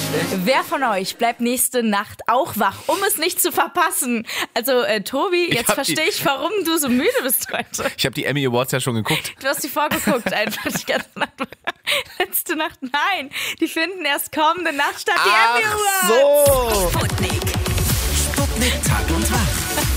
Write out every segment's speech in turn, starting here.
Wer von euch bleibt nächste Nacht auch wach, um es nicht zu verpassen? Also Tobi, jetzt verstehe ich, warum du so müde bist heute. Ich habe die Emmy Awards ja schon geguckt. Du hast die vorgeguckt einfach die ganze Nacht. Letzte Nacht, nein. Die finden erst kommende Nacht statt, die Emmy Awards. So. Sputnik Tag und Wach.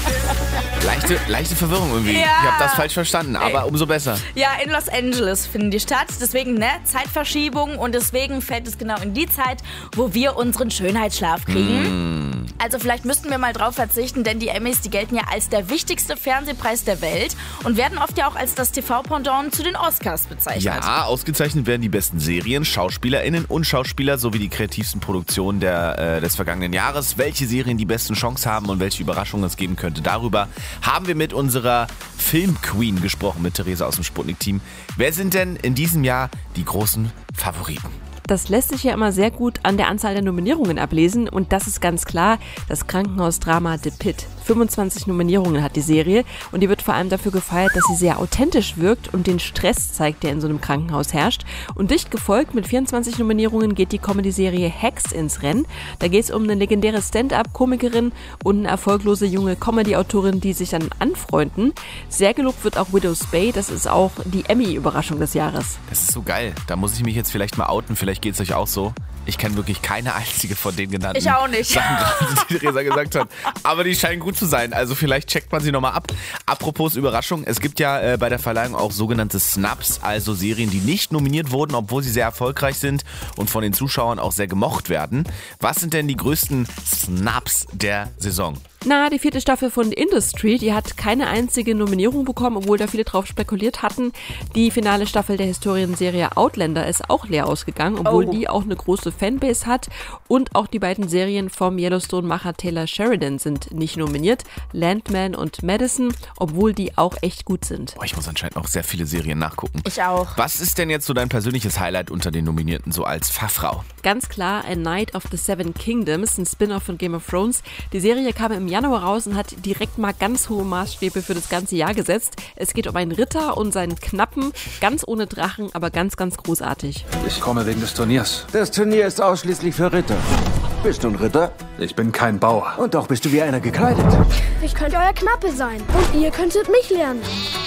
Leichte Verwirrung irgendwie. Ja. Ich habe das falsch verstanden, aber umso besser. Ja, in Los Angeles finden die statt. Deswegen, Zeitverschiebung. Und deswegen fällt es genau in die Zeit, wo wir unseren Schönheitsschlaf kriegen. Also vielleicht müssten wir mal drauf verzichten, denn die Emmys, die gelten ja als der wichtigste Fernsehpreis der Welt und werden oft ja auch als das TV-Pendant zu den Oscars bezeichnet. Ja, ausgezeichnet werden die besten Serien, SchauspielerInnen und Schauspieler sowie die kreativsten Produktionen des vergangenen Jahres. Welche Serien die besten Chancen haben und welche Überraschungen es geben könnte, darüber haben wir mit unserer Film-Queen gesprochen, mit Theresa aus dem Sputnik-Team. Wer sind denn in diesem Jahr die großen Favoriten? Das lässt sich ja immer sehr gut an der Anzahl der Nominierungen ablesen und das ist ganz klar das Krankenhausdrama The Pitt. 25 Nominierungen hat die Serie und die wird vor allem dafür gefeiert, dass sie sehr authentisch wirkt und den Stress zeigt, der in so einem Krankenhaus herrscht. Und dicht gefolgt mit 24 Nominierungen geht die Comedy-Serie Hacks ins Rennen. Da geht es um eine legendäre Stand-up-Komikerin und eine erfolglose junge Comedy-Autorin, die sich dann anfreunden. Sehr gelobt wird auch Widow's Bay, das ist auch die Emmy-Überraschung des Jahres. Das ist so geil. Da muss ich mich jetzt vielleicht mal outen, vielleicht geht es euch auch so. Ich kenne wirklich keine einzige von den genannten Ich auch nicht. Sachen, die Theresa gesagt hat. Aber die scheinen gut zu sein. Also vielleicht checkt man sie nochmal ab. Apropos Überraschung, es gibt ja bei der Verleihung auch sogenannte Snubs, also Serien, die nicht nominiert wurden, obwohl sie sehr erfolgreich sind und von den Zuschauern auch sehr gemocht werden. Was sind denn die größten Snubs der Saison? Die 4. Staffel von Industry, die hat keine einzige Nominierung bekommen, obwohl da viele drauf spekuliert hatten. Die finale Staffel der Historienserie Outlander ist auch leer ausgegangen, obwohl die auch eine große Fanbase hat. Und auch die beiden Serien vom Yellowstone-Macher Taylor Sheridan sind nicht nominiert. Landman und Madison, obwohl die auch echt gut sind. Ich muss anscheinend auch sehr viele Serien nachgucken. Ich auch. Was ist denn jetzt so dein persönliches Highlight unter den Nominierten, so als Fachfrau? Ganz klar A Night of the Seven Kingdoms, ein Spin-off von Game of Thrones. Die Serie kam im Januar raus und hat direkt mal ganz hohe Maßstäbe für das ganze Jahr gesetzt. Es geht um einen Ritter und seinen Knappen, ganz ohne Drachen, aber ganz, ganz großartig. Ich komme wegen des Turniers. Das Turnier ist ausschließlich für Ritter. Bist du ein Ritter? Ich bin kein Bauer. Und doch bist du wie einer gekleidet. Ich könnte euer Knappe sein und ihr könntet mich lernen.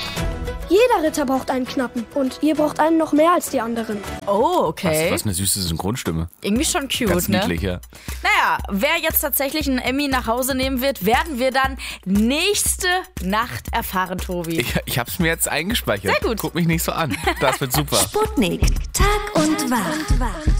Jeder Ritter braucht einen Knappen und ihr braucht einen noch mehr als die anderen. Oh, okay. Was eine süße Synchronstimme. Irgendwie schon cute, Ganz niedlich, ne? ja. Naja, wer jetzt tatsächlich einen Emmy nach Hause nehmen wird, werden wir dann nächste Nacht erfahren, Tobi. Ich hab's mir jetzt eingespeichert. Sehr gut. Guck mich nicht so an. Das wird super. Sputnik Tag und Wach.